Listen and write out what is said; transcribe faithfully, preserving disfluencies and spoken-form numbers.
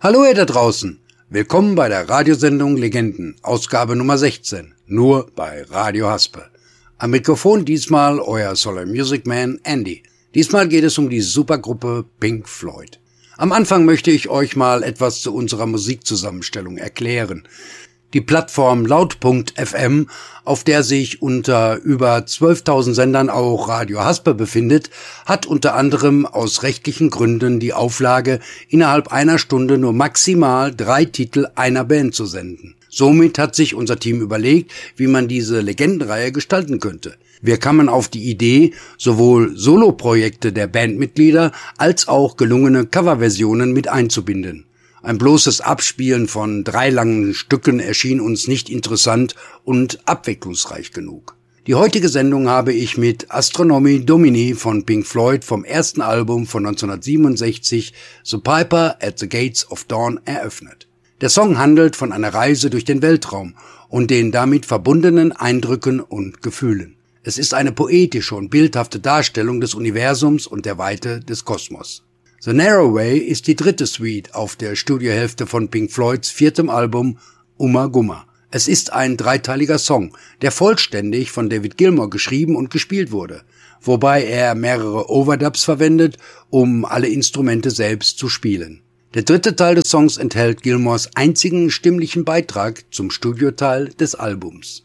Hallo ihr da draußen, willkommen bei der Radiosendung Legenden, Ausgabe Nummer sechzehn, nur bei Radio Haspe. Am Mikrofon diesmal euer Solar Music Man Andy. Diesmal geht es um die Supergruppe Pink Floyd. Am Anfang möchte ich euch mal etwas zu unserer Musikzusammenstellung erklären. Die Plattform laut punkt f m, auf der sich unter über zwölftausend Sendern auch Radio Haspe befindet, hat unter anderem aus rechtlichen Gründen die Auflage, innerhalb einer Stunde nur maximal drei Titel einer Band zu senden. Somit hat sich unser Team überlegt, wie man diese Legendenreihe gestalten könnte. Wir kamen auf die Idee, sowohl Soloprojekte der Bandmitglieder als auch gelungene Coverversionen mit einzubinden. Ein bloßes Abspielen von drei langen Stücken erschien uns nicht interessant und abwechslungsreich genug. Die heutige Sendung habe ich mit Astronomy Domini von Pink Floyd vom ersten Album von neunzehnhundertsiebenundsechzig, The Piper at the Gates of Dawn, eröffnet. Der Song handelt von einer Reise durch den Weltraum und den damit verbundenen Eindrücken und Gefühlen. Es ist eine poetische und bildhafte Darstellung des Universums und der Weite des Kosmos. The Narrow Way ist die dritte Suite auf der Studiohälfte von Pink Floyds viertem Album Ummagumma. Es ist ein dreiteiliger Song, der vollständig von David Gilmour geschrieben und gespielt wurde, wobei er mehrere Overdubs verwendet, um alle Instrumente selbst zu spielen. Der dritte Teil des Songs enthält Gilmours einzigen stimmlichen Beitrag zum Studioteil des Albums.